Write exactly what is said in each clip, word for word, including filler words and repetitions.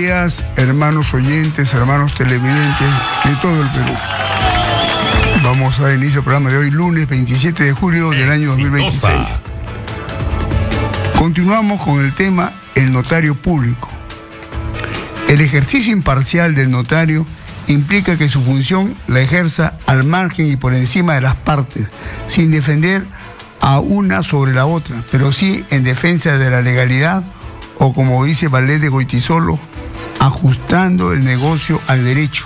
días, hermanos oyentes, hermanos televidentes de todo el Perú. Vamos a dar inicio al programa de hoy, lunes veintisiete de julio del año dos mil veintiséis. Continuamos con el tema el notario público. El ejercicio imparcial del notario implica que su función la ejerza al margen y por encima de las partes, sin defender a una sobre la otra, pero sí en defensa de la legalidad, o como dice Valés de Goytisolo, ajustando el negocio al derecho.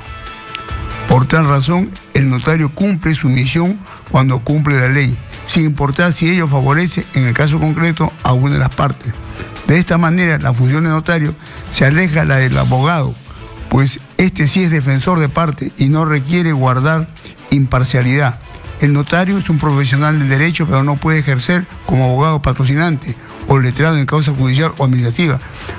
Por tal razón, el notario cumple su misión cuando cumple la ley, sin importar si ello favorece, en el caso concreto, a una de las partes. De esta manera, la función del notario se aleja de la del abogado, pues este sí es defensor de parte y no requiere guardar imparcialidad. El notario es un profesional del derecho, pero no puede ejercer como abogado patrocinante o letrado en causa judicial o administrativa,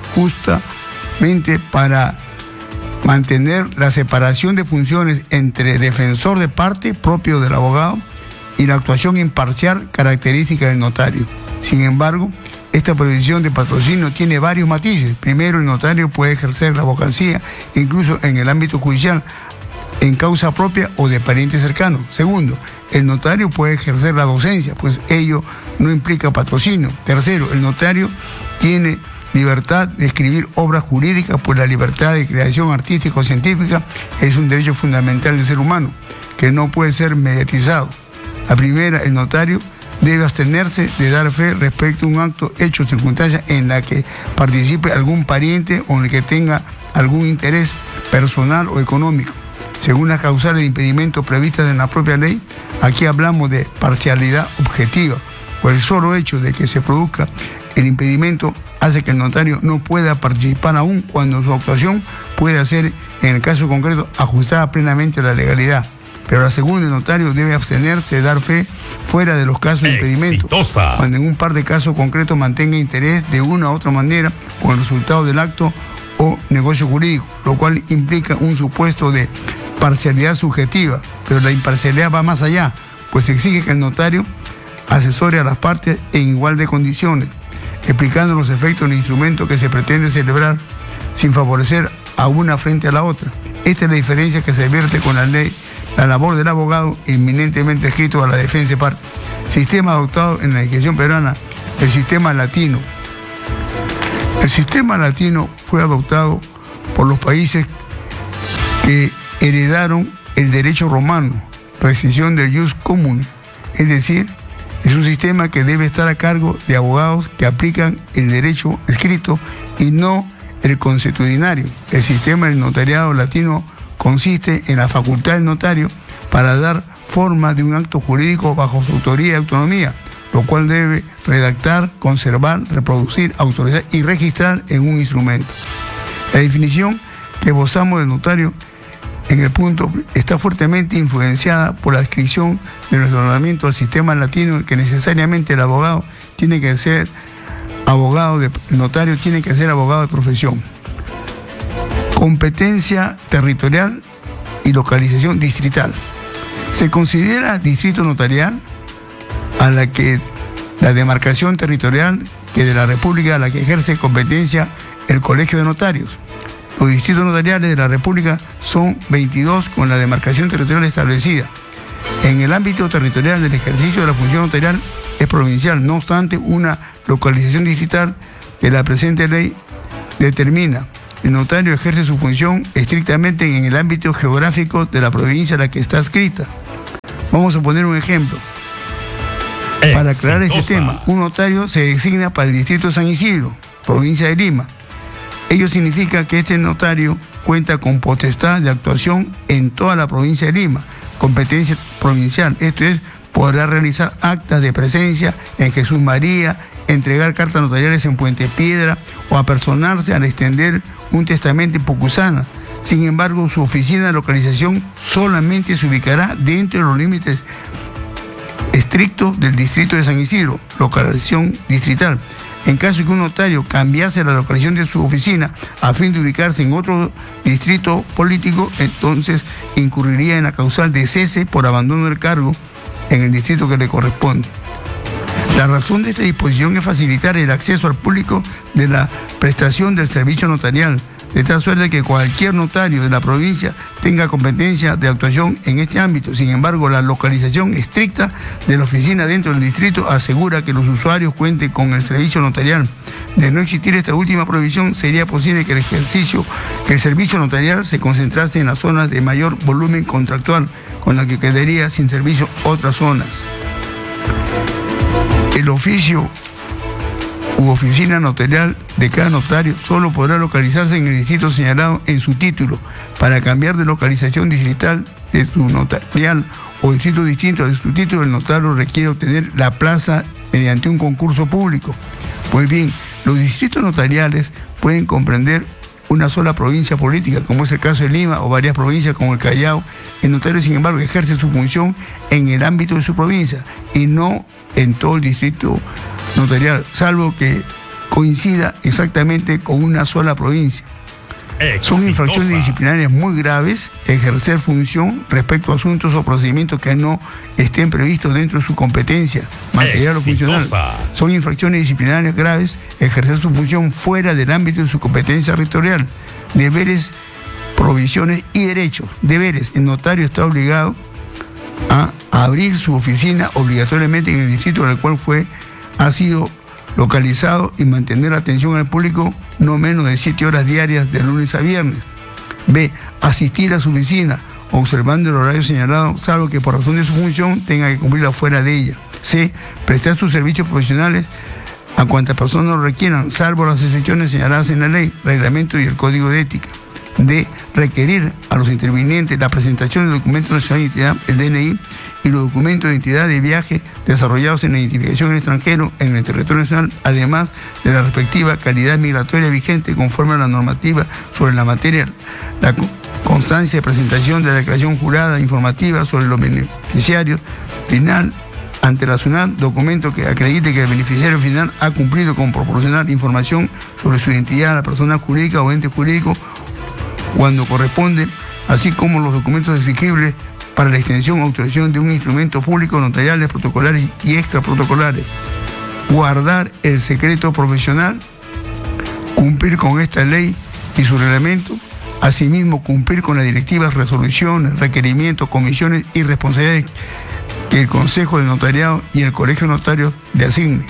justamente para mantener la separación de funciones entre defensor de parte propio del abogado y la actuación imparcial característica del notario. Sin embargo, esta prohibición de patrocinio tiene varios matices. Primero, el notario puede ejercer la abogacía incluso en el ámbito judicial, en causa propia o de parientes cercanos. Segundo, el notario puede ejercer la docencia, pues ello no implica patrocinio. Tercero, el notario tiene libertad de escribir obras jurídicas, pues la libertad de creación artística o científica es un derecho fundamental del ser humano, que no puede ser mediatizado. La primera, el notario debe abstenerse de dar fe respecto a un acto, hecho o circunstancia en la que participe algún pariente o en el que tenga algún interés personal o económico. Según las causales de impedimento previstas en la propia ley, aquí hablamos de parcialidad objetiva, pues el solo hecho de que se produzca el impedimento hace que el notario no pueda participar aún cuando su actuación puede ser, en el caso concreto, ajustada plenamente a la legalidad. Pero la segunda, el notario debe abstenerse de dar fe fuera de los casos de impedimento, cuando en un par de casos concretos mantenga interés de una u otra manera con el resultado del acto o negocio jurídico, lo cual implica un supuesto de parcialidad subjetiva, pero la imparcialidad va más allá, pues exige que el notario asesore a las partes en igual de condiciones, explicando los efectos del instrumento que se pretende celebrar sin favorecer a una frente a la otra. Esta es la diferencia que se advierte con la ley, la labor del abogado eminentemente escrito a la defensa de parte. Sistema adoptado en la legislación peruana, el sistema latino. El sistema latino fue adoptado por los países que heredaron el derecho romano, rescisión del jus comune, es decir, es un sistema que debe estar a cargo de abogados que aplican el derecho escrito y no el consuetudinario. El sistema del notariado latino consiste en la facultad del notario para dar forma de un acto jurídico bajo su autoría y autonomía, lo cual debe redactar, conservar, reproducir, autorizar y registrar en un instrumento. La definición que esbozamos del notario en el punto está fuertemente influenciada por la adscripción de nuestro ordenamiento al sistema latino, que necesariamente el abogado tiene que ser abogado de, el notario tiene que ser abogado de profesión. Competencia territorial y localización distrital. Se considera distrito notarial a la que la demarcación territorial que de la República a la que ejerce competencia el Colegio de Notarios. Los distritos notariales de la República son veintidós con la demarcación territorial establecida. En el ámbito territorial del ejercicio de la función notarial es provincial, no obstante una localización distrital que la presente ley determina. El notario ejerce su función estrictamente en el ámbito geográfico de la provincia a la que está adscrita. Vamos a poner un ejemplo. Para aclarar este tema, un notario se designa para el distrito de San Isidro, provincia de Lima. Ello significa que este notario cuenta con potestad de actuación en toda la provincia de Lima, competencia provincial. Esto es, podrá realizar actas de presencia en Jesús María, entregar cartas notariales en Puente Piedra o apersonarse al extender un testamento en Pucusana. Sin embargo, su oficina de localización solamente se ubicará dentro de los límites estrictos del distrito de San Isidro, localización distrital. En caso de que un notario cambiase la localización de su oficina a fin de ubicarse en otro distrito político, entonces incurriría en la causal de cese por abandono del cargo en el distrito que le corresponde. La razón de esta disposición es facilitar el acceso al público de la prestación del servicio notarial, de tal suerte que cualquier notario de la provincia tenga competencia de actuación en este ámbito. Sin embargo, la localización estricta de la oficina dentro del distrito asegura que los usuarios cuenten con el servicio notarial. De no existir esta última prohibición, sería posible que el ejercicio, que el servicio notarial se concentrase en las zonas de mayor volumen contractual, con la que quedaría sin servicio otras zonas. El oficio u oficina notarial de cada notario solo podrá localizarse en el distrito señalado en su título. Para cambiar de localización distrital de su notarial o distrito distinto de su título, el notario requiere obtener la plaza mediante un concurso público. Pues bien, los distritos notariales pueden comprender una sola provincia política, como es el caso de Lima, o varias provincias como el Callao. El notario, sin embargo, ejerce su función en el ámbito de su provincia y no en todo el distrito notarial, salvo que coincida exactamente con una sola provincia. Exitosa. Son infracciones disciplinarias muy graves ejercer función respecto a asuntos o procedimientos que no estén previstos dentro de su competencia material Exitosa. o funcional. Son infracciones disciplinarias graves ejercer su función fuera del ámbito de su competencia territorial. Deberes, provisiones y derechos. Deberes. El notario está obligado a abrir su oficina obligatoriamente en el distrito en el cual fue ha sido localizado y mantener la atención al público no menos de siete horas diarias de lunes a viernes. B. Asistir a su oficina observando el horario señalado, salvo que por razón de su función tenga que cumplirla fuera de ella. C. Prestar sus servicios profesionales a cuantas personas lo requieran, salvo las excepciones señaladas en la ley, reglamento y el código de ética. D. Requerir a los intervinientes la presentación del documento nacional de identidad, el D N I, y los documentos de identidad de viaje desarrollados en la identificación en extranjero en el territorio nacional, además de la respectiva calidad migratoria vigente conforme a la normativa sobre la materia, la constancia de presentación de la declaración jurada informativa sobre los beneficiarios final ante la SUNAT, documento que acredite que el beneficiario final ha cumplido con proporcionar información sobre su identidad a la persona jurídica o ente jurídico cuando corresponde, así como los documentos exigibles para la extensión o autorización de un instrumento público, notariales, protocolares y extraprotocolares. Guardar el secreto profesional, cumplir con esta ley y su reglamento, asimismo cumplir con las directivas, resoluciones, requerimientos, comisiones y responsabilidades que el Consejo de Notariado y el Colegio de Notarios le asigne.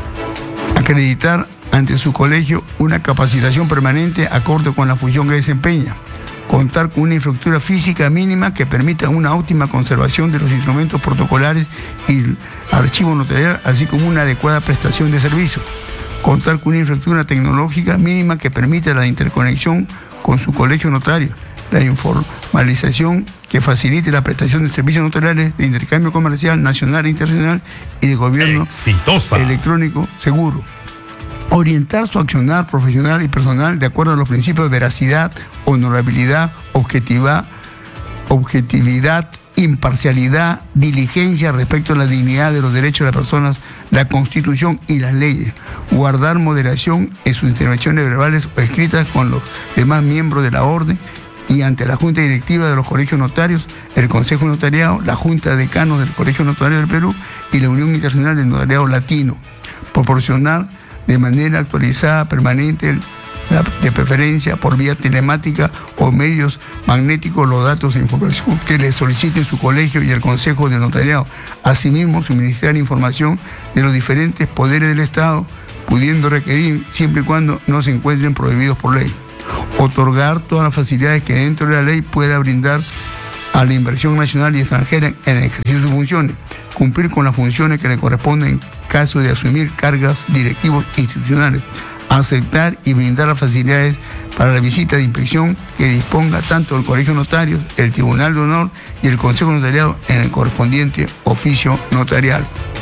Acreditar ante su colegio una capacitación permanente acorde con la función que desempeña. Contar con una infraestructura física mínima que permita una óptima conservación de los instrumentos protocolares y el archivo notarial, así como una adecuada prestación de servicios. Contar con una infraestructura tecnológica mínima que permita la interconexión con su colegio notario, la informalización que facilite la prestación de servicios notariales de intercambio comercial nacional e internacional y de gobierno Exitosa. electrónico seguro. Orientar su accionar profesional y personal de acuerdo a los principios de veracidad, honorabilidad, objetividad, objetividad, imparcialidad, diligencia respecto a la dignidad de los derechos de las personas, la Constitución y las leyes. Guardar moderación en sus intervenciones verbales o escritas con los demás miembros de la orden y ante la Junta Directiva de los Colegios Notarios, el Consejo Notariado, la Junta de Decanos del Colegio Notario del Perú y la Unión Internacional del Notariado Latino. Proporcionar de manera actualizada, permanente, de preferencia por vía telemática o medios magnéticos, los datos e información que le soliciten su colegio y el Consejo de Notariado. Asimismo, suministrar información de los diferentes poderes del Estado, pudiendo requerir siempre y cuando no se encuentren prohibidos por ley. Otorgar todas las facilidades que dentro de la ley pueda brindar a la inversión nacional y extranjera en el ejercicio de sus funciones. Cumplir con las funciones que le corresponden en caso de asumir cargos directivos institucionales. Aceptar y brindar las facilidades para la visita de inspección que disponga tanto el Colegio de Notarios, el Tribunal de Honor y el Consejo Notariado en el correspondiente oficio notarial.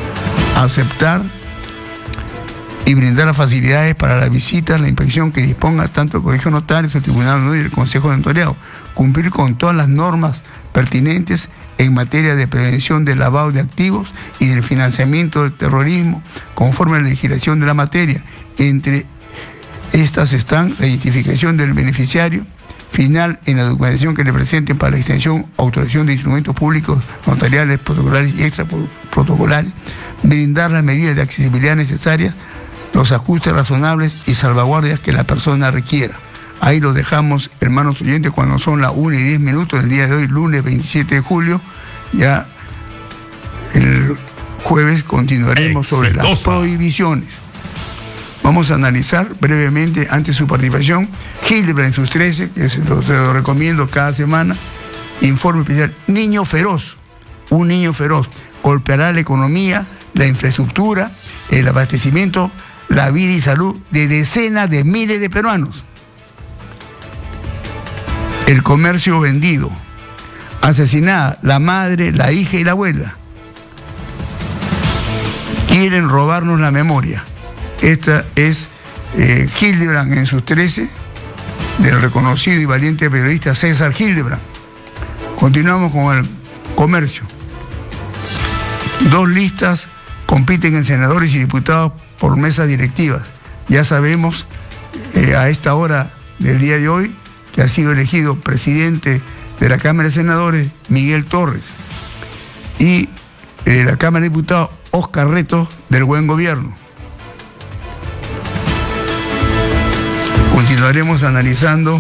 Aceptar y brindar las facilidades para la visita, la inspección que disponga tanto el Colegio de Notarios, el Tribunal de Honor y el Consejo de Notariado. Cumplir con todas las normas pertinentes en materia de prevención del lavado de activos y del financiamiento del terrorismo, conforme a la legislación de la materia. Entre estas están la identificación del beneficiario final en la documentación que le presenten para la extensión o autorización de instrumentos públicos, notariales, protocolares y extraprotocolares, brindar las medidas de accesibilidad necesarias, los ajustes razonables y salvaguardias que la persona requiera. Ahí lo dejamos, hermanos oyentes, cuando son las una y diez minutos del día de hoy, lunes veintisiete de julio. Ya el jueves continuaremos sobre las prohibiciones. Vamos a analizar brevemente, ante su participación, Hildebrand en sus trece, que se lo, se lo recomiendo cada semana, informe especial, niño feroz, un niño feroz, golpeará la economía, la infraestructura, el abastecimiento, la vida y salud de decenas de miles de peruanos. El comercio vendido, asesinada la madre, la hija y la abuela. Quieren robarnos la memoria. Esta es eh, Hildebrand en sus trece, del reconocido y valiente periodista César Hildebrand. Continuamos con el comercio. Dos listas compiten en senadores y diputados por mesas directivas. Ya sabemos eh, a esta hora del día de hoy que ha sido elegido presidente de la Cámara de Senadores Miguel Torres y de la Cámara de Diputados Oscar Reto del Buen Gobierno. Continuaremos analizando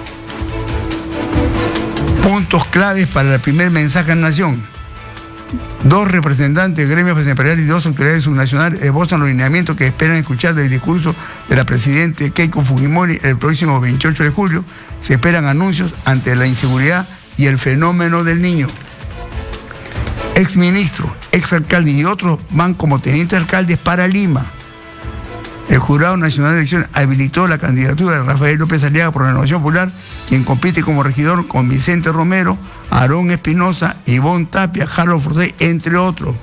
puntos claves para el primer mensaje en Nación. Dos representantes de gremios empresariales y dos autoridades subnacionales esbozan los lineamientos que esperan escuchar del discurso de la presidenta Keiko Fujimori el próximo veintiocho de julio. Se esperan anuncios ante la inseguridad y el fenómeno del niño. Exministros, exalcaldes y otros van como tenientes alcaldes para Lima. El Jurado Nacional de Elecciones habilitó la candidatura de Rafael López Aliaga por la Renovación Popular, quien compite como regidor con Vicente Romero, Aarón Espinosa, Ivonne Tapia, Harold Forsey, entre otros.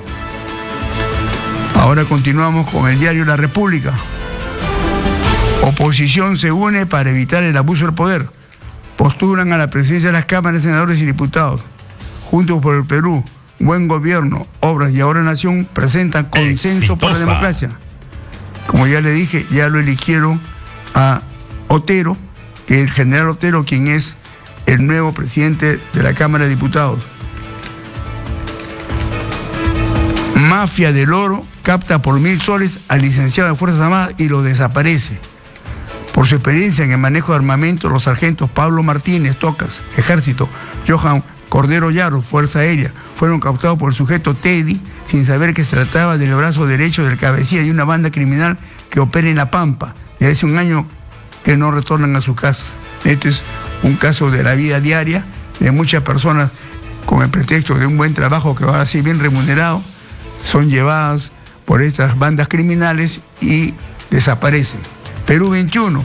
Ahora continuamos con el diario La República. Oposición se une para evitar el abuso del poder. Postulan a la presidencia de las cámaras de senadores y diputados. Juntos por el Perú, Buen Gobierno, Obras y Ahora Nación presentan consenso Exitosa. Por la democracia. Como ya le dije, ya lo eligieron a Otero, que es el general Otero, quien es el nuevo presidente de la Cámara de Diputados. Mafia del oro capta por mil soles al licenciado de Fuerzas Armadas y lo desaparece. Por su experiencia en el manejo de armamento, los sargentos Pablo Martínez, Tocas, Ejército, Johan Cordero Yaro, Fuerza Aérea, fueron captados por el sujeto Teddy, sin saber que se trataba del brazo derecho del cabecilla de una banda criminal que opera en La Pampa. Desde hace un año que no retornan a sus casas. Este es un caso de la vida diaria de muchas personas con el pretexto de un buen trabajo que va a ser bien remunerado, son llevadas por estas bandas criminales y desaparecen. Perú veintiuno,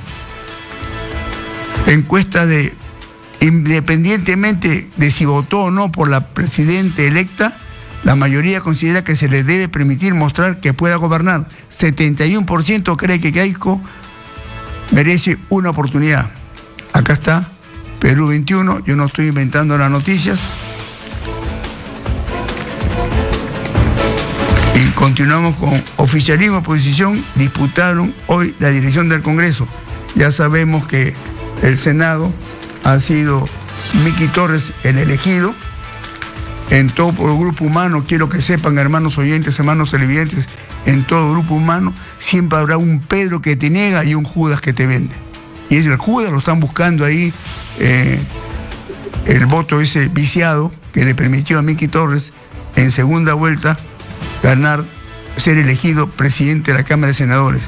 encuesta de, independientemente de si votó o no por la presidenta electa, la mayoría considera que se le debe permitir mostrar que pueda gobernar. setenta y uno por ciento cree que Keiko merece una oportunidad. Acá está, Perú veintiuno, yo no estoy inventando las noticias. Y continuamos con oficialismo y oposición, disputaron hoy la dirección del Congreso. Ya sabemos que el Senado ha sido Miki Torres el elegido. En todo el grupo humano, quiero que sepan, hermanos oyentes, hermanos televidentes, en todo grupo humano siempre habrá un Pedro que te niega y un Judas que te vende. Y es el Judas, lo están buscando ahí, eh, el voto ese viciado que le permitió a Miki Torres en segunda vuelta ganar, ser elegido presidente de la Cámara de Senadores.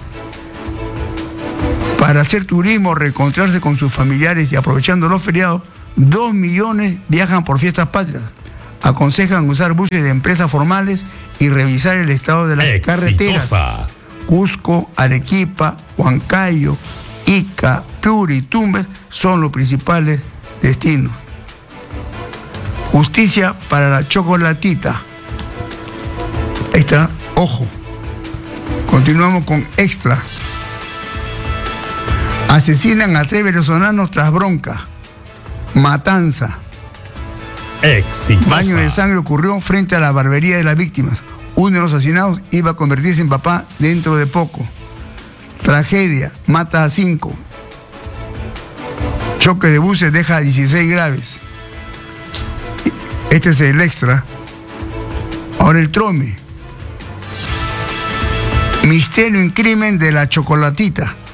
Para hacer turismo, reencontrarse con sus familiares y aprovechando los feriados, dos millones viajan por fiestas patrias. Aconsejan usar buses de empresas formales y revisar el estado de las Exitosa. Carreteras. Cusco, Arequipa, Huancayo, Ica, Piura y Tumbes son los principales destinos. Justicia para la chocolatita. Ahí está, ojo. Continuamos con Extra. Asesinan a tres venezolanos tras bronca. Matanza. Exitosa. Baño de sangre ocurrió frente a la barbería de las víctimas. Uno de los asesinados iba a convertirse en papá dentro de poco. Tragedia, mata a cinco. Choque de buses deja a dieciséis graves. Este es el Extra. Ahora el Trome. Misterio en crimen de la chocolatita.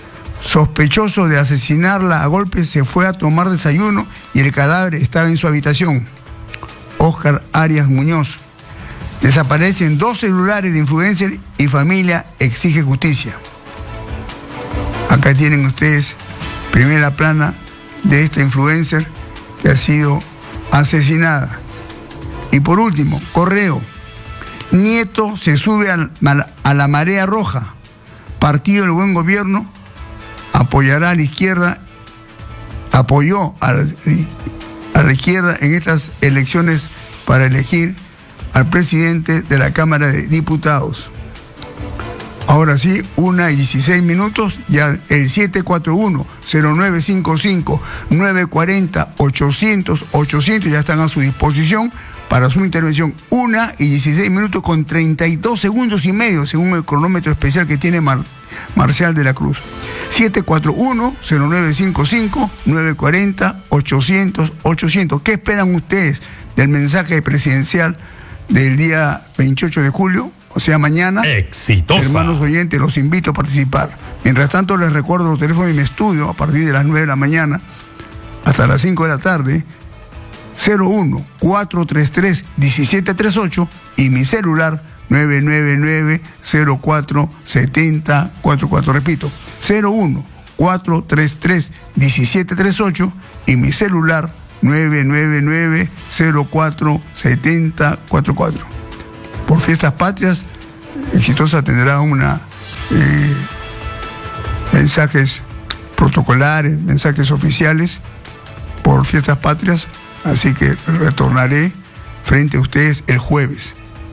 sospechoso de asesinarla a golpes, se fue a tomar desayuno y el cadáver estaba en su habitación. Óscar Arias Muñoz. Desaparecen dos celulares de influencer y familia exige justicia. Acá tienen ustedes primera plana de esta influencer que ha sido asesinada. Y por último, Correo. Nieto se sube a, a la marea roja. Partido del Buen Gobierno apoyará a la izquierda, apoyó a la, a la izquierda en estas elecciones para elegir al presidente de la Cámara de Diputados. Ahora sí, una y dieciséis minutos, ya el siete cuatro uno, cero nueve cinco cinco, nueve cuatro cero, ochocientos, ochocientos ya están a su disposición para su intervención. Una y dieciséis minutos con treinta y dos segundos y medio, según el cronómetro especial que tiene Mar Marcial de la Cruz. siete cuatro uno, cero nueve cinco cinco, nueve cuatro cero, ochocientos, ochocientos. ¿Qué esperan ustedes del mensaje presidencial del día veintiocho de julio? O sea, mañana. Exitosa. Hermanos oyentes, los invito a participar. Mientras tanto, les recuerdo los teléfonos de mi estudio a partir de las nueve de la mañana hasta las cinco de la tarde. cero uno, cuatro tres tres, uno siete tres ocho y mi celular nueve nueve nueve, cero cuatro siete cero cuatro cuatro. Repito, cero uno, cuatro tres tres, uno siete tres ocho y mi celular nueve nueve nueve, cero cuatro siete cero cuatro cuatro. Por Fiestas Patrias, Exitosa tendrá una eh, mensajes protocolares, mensajes oficiales por Fiestas Patrias, así que retornaré frente a ustedes el jueves.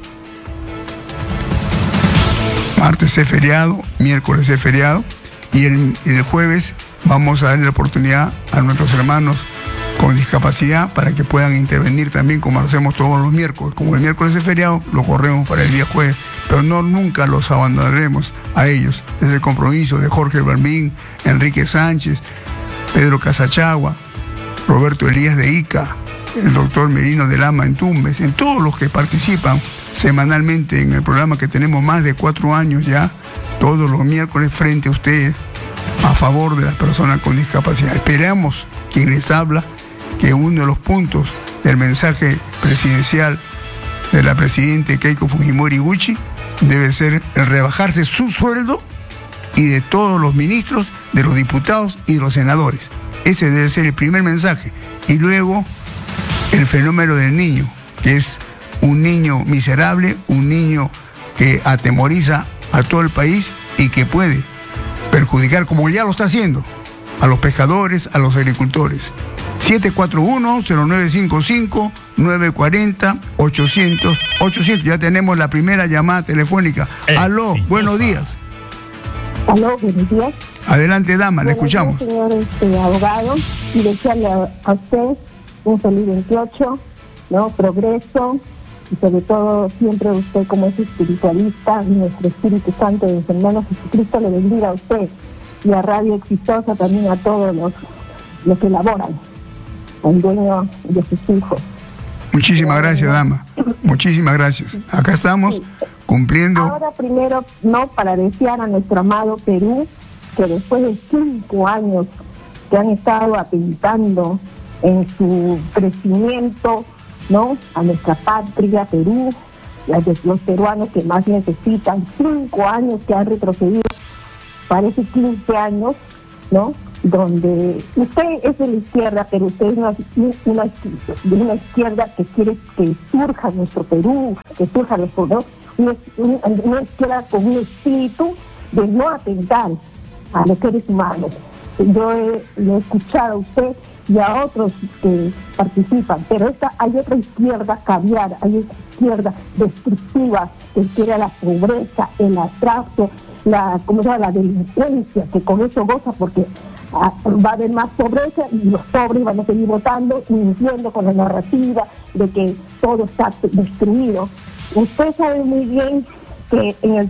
Martes es feriado, miércoles es feriado, y el, el jueves vamos a darle la oportunidad a nuestros hermanos con discapacidad para que puedan intervenir también, como lo hacemos todos los miércoles. Como el miércoles es feriado, lo corremos para el día jueves, pero no nunca los abandonaremos a ellos. Es el compromiso de Jorge Balbín, Enrique Sánchez, Pedro Casachagua, Roberto Elías de Ica, el doctor Merino de Lama en Tumbes, en todos los que participan semanalmente en el programa que tenemos más de cuatro años ya, todos los miércoles frente a ustedes, a favor de las personas con discapacidad. Esperamos, quien les habla, que uno de los puntos del mensaje presidencial de la presidenta Keiko Fujimori Gucci debe ser el rebajarse su sueldo y de todos los ministros, de los diputados y de los senadores. Ese debe ser el primer mensaje. Y luego el fenómeno del niño, que es un niño miserable, un niño que atemoriza a todo el país y que puede perjudicar, como ya lo está haciendo, a los pescadores, a los agricultores. siete cuatro uno, cero nueve cinco cinco, nueve cuatro cero, ochocientos, ochocientos. Ya tenemos la primera llamada telefónica. Exitosa. Aló, buenos días. Aló, buenos días. Adelante, dama, le escuchamos. Días, señor este, abogado, y desearle a, a usted un feliz veintiocho, ¿no? Progreso, y sobre todo siempre usted como es espiritualista, y nuestro Espíritu Santo de los hermanos Jesucristo le bendiga a usted y a Radio Exitosa, también a todos los, los que laboran, al dueño de sus hijos. Muchísimas gracias, dama. Muchísimas gracias. Acá estamos cumpliendo. Ahora primero, no, para desear a nuestro amado Perú, que después de cinco años que han estado atentando en su crecimiento, ¿no?, a nuestra patria, Perú, a los peruanos que más necesitan, cinco años que han retrocedido, parece quince años, ¿no?, donde usted es de la izquierda, pero usted es una, una, de una izquierda que quiere que surja nuestro Perú, que surja nuestro, ¿no?, una, una, una izquierda con un espíritu de no atentar a los seres humanos. Yo he, lo he escuchado a usted y a otros que participan, pero esta, hay otra izquierda caviar, hay otra izquierda destructiva que quiere la pobreza, el atraso, la, ¿cómo se llama?, la delincuencia, que con eso goza porque ah, va a haber más pobreza y los pobres van a seguir votando, mintiendo con la narrativa de que todo está destruido. Usted sabe muy bien que en el